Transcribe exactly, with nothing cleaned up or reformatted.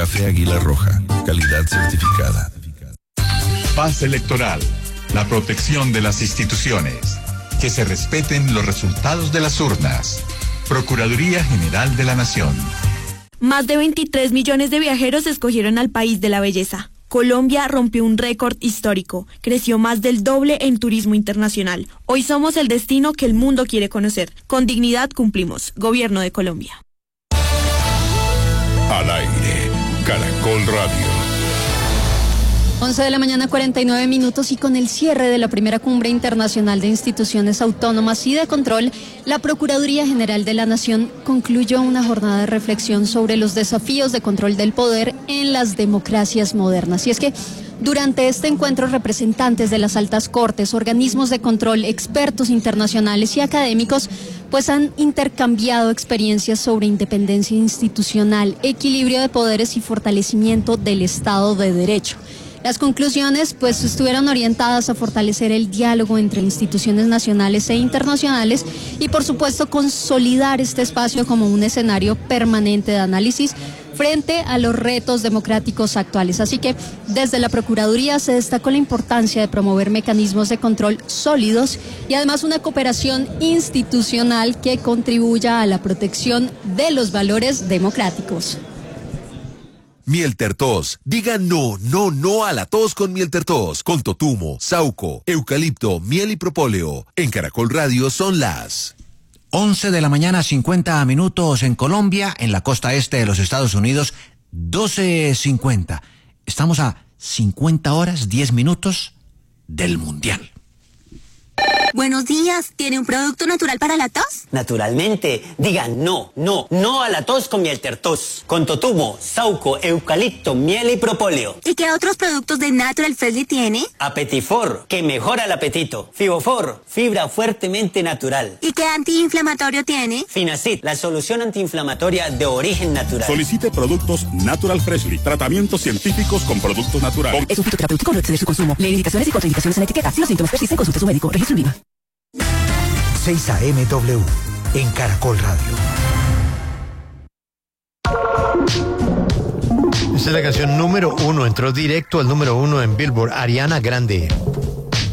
Café Águila Roja, calidad certificada. Paz electoral, la protección de las instituciones, que se respeten los resultados de las urnas. Procuraduría General de la Nación. Más de veintitrés millones de viajeros escogieron al país de la belleza. Colombia rompió un récord histórico, creció más del doble en turismo internacional. Hoy somos el destino que el mundo quiere conocer. Con dignidad cumplimos. Gobierno de Colombia. Al aire, Caracol Radio. once de la mañana, cuarenta y nueve minutos, y con el cierre de la primera cumbre internacional de instituciones autónomas y de control, la Procuraduría General de la Nación concluyó una jornada de reflexión sobre los desafíos de control del poder en las democracias modernas. Y es que durante este encuentro, representantes de las altas cortes, organismos de control, expertos internacionales y académicos pues han intercambiado experiencias sobre independencia institucional, equilibrio de poderes y fortalecimiento del Estado de Derecho. Las conclusiones pues estuvieron orientadas a fortalecer el diálogo entre instituciones nacionales e internacionales y por supuesto consolidar este espacio como un escenario permanente de análisis frente a los retos democráticos actuales. Así que desde la Procuraduría se destacó la importancia de promover mecanismos de control sólidos y además una cooperación institucional que contribuya a la protección de los valores democráticos. Miel Tertos. Diga no, no, no a la tos con Miel Tertos. Con totumo, sauco, eucalipto, miel y propóleo. En Caracol Radio son las once de la mañana, cincuenta minutos en Colombia, en la costa este de los Estados Unidos, doce cincuenta. Estamos a cincuenta horas, diez minutos del Mundial. Buenos días, ¿tiene un producto natural para la tos? Naturalmente, diga no, no, no a la tos con Miel Tertos. Con totumo, sauco, eucalipto, miel y propóleo. ¿Y qué otros productos de Natural Freshly tiene? Apetifor, que mejora el apetito. Fibofor, fibra fuertemente natural. ¿Y qué antiinflamatorio tiene? Finacid, la solución antiinflamatoria de origen natural. Solicite productos Natural Freshly, tratamientos científicos con productos naturales. Es un fitoterapéutico, no exceder su consumo. Lee indicaciones y contraindicaciones en la etiqueta. Si los síntomas persisten, consulte a su médico. Registro INVIMA. seis A M W en Caracol Radio. Esta es la canción número uno, entró directo al número uno en Billboard, Ariana Grande.